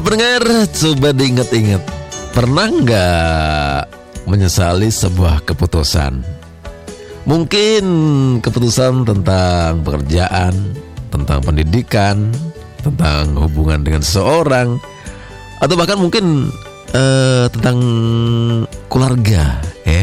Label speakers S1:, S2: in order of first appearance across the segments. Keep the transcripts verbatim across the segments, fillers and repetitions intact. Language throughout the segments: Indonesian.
S1: pendengar, coba diingat-ingat, pernah nggak menyesali sebuah keputusan? Mungkin keputusan tentang pekerjaan, tentang pendidikan, tentang hubungan dengan seseorang, atau bahkan mungkin uh, tentang keluarga, ya.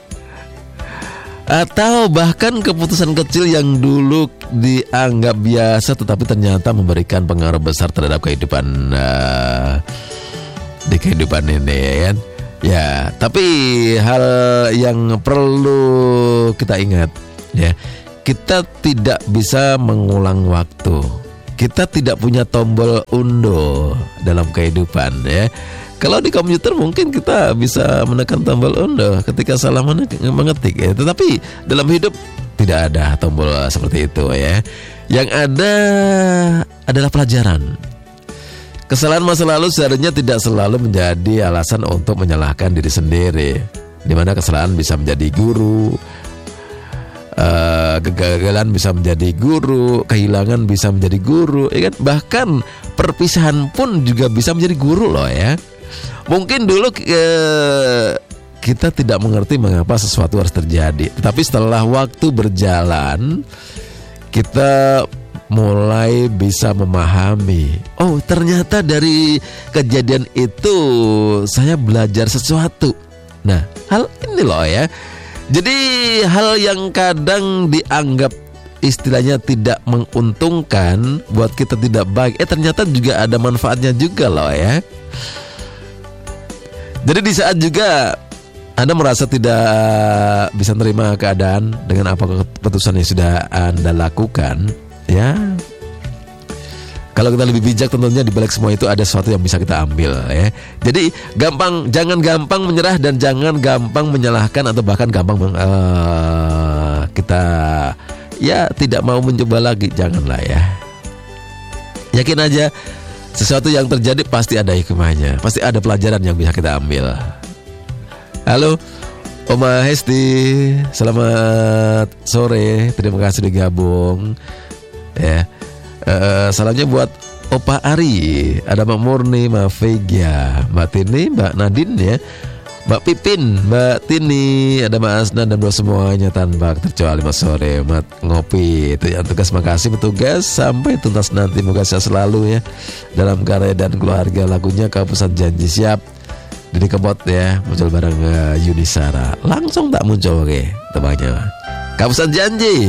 S1: Atau bahkan keputusan kecil yang dulu dianggap biasa tetapi ternyata memberikan pengaruh besar terhadap kehidupan uh, di kehidupan ini, ya kan? Ya, tapi hal yang perlu kita ingat, ya, kita tidak bisa mengulang waktu. Kita tidak punya tombol undo dalam kehidupan, ya. Kalau di komputer mungkin kita bisa menekan tombol undo ketika salah mengetik, ya. Tetapi dalam hidup tidak ada tombol seperti itu, ya. Yang ada adalah pelajaran. Kesalahan masa lalu seharusnya tidak selalu menjadi alasan untuk menyalahkan diri sendiri, di mana kesalahan bisa menjadi guru, uh, kegagalan bisa menjadi guru, kehilangan bisa menjadi guru, ya kan? Bahkan perpisahan pun juga bisa menjadi guru loh, ya. Mungkin dulu uh, kita tidak mengerti mengapa sesuatu harus terjadi, tetapi setelah waktu berjalan kita mulai bisa memahami, oh ternyata dari kejadian itu saya belajar sesuatu. Nah, hal ini loh, ya. Jadi hal yang kadang dianggap istilahnya tidak menguntungkan, buat kita tidak baik, eh ternyata juga ada manfaatnya juga loh, ya. Jadi di saat juga Anda merasa tidak bisa menerima keadaan dengan apa keputusan yang sudah Anda lakukan, ya, kalau kita lebih bijak tentunya di balik semua itu ada sesuatu yang bisa kita ambil, ya. Jadi gampang, jangan gampang menyerah dan jangan gampang menyalahkan atau bahkan gampang meng, uh, kita ya tidak mau mencoba lagi, janganlah, ya. Yakin aja sesuatu yang terjadi pasti ada hikmahnya, pasti ada pelajaran yang bisa kita ambil. Halo Oma Hesti, selamat sore, terima kasih digabung, ya. Uh, salamnya buat Opa Ari, ada Mbak Murni, Mbak Vega, Mbak Tini, Mbak Nadine, ya, Mbak Pipin, Mbak Tini, ada Mbak Asna dan bro semuanya tanpa terkecuali. Mas sore, mat ngopi itu yang tugas, makasih petugas sampai tuntas nanti, moga sehat selalu, ya, dalam karya dan keluarga. Lagunya Kehapusan Janji, siap Didi Kempot, ya, muncul bareng uh, Yunisara, langsung tak muncul, oke, tebaknya Kehapusan Janji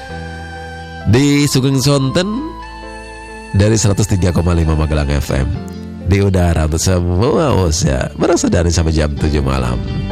S1: di Sugeng Sonten dari seratus tiga koma lima Magelang F M di udara untuk semua usia berasa dari sampai jam tujuh malam.